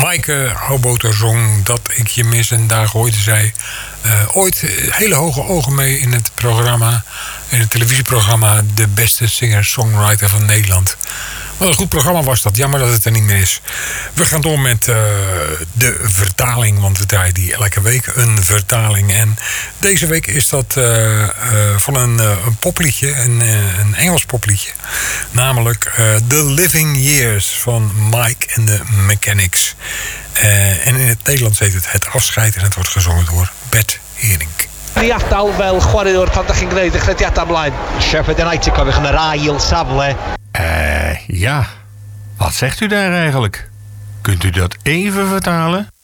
Maaike Houboter zong Dat ik je mis. En daar gooide zij ooit hele hoge ogen mee in het programma. In het televisieprogramma De Beste Singer-Songwriter van Nederland. Wat een goed programma was dat. Jammer dat het er niet meer is. We gaan door met de vertaling. Want we draaien die elke week een vertaling. En deze week is dat van een popliedje. Een Engels popliedje. Namelijk The Living Years van Mike and the Mechanics. En in het Nederlands heet het Afscheid. En het wordt gezongen door Bert Haring. Die ardal fel chwaraewr pan 'dach chi'n gwneud y chrediadau ymlaen. Shepherd United cofiwch yn yr ail safle. Ja. Wat zegt u daar eigenlijk? Kunt u dat even vertalen?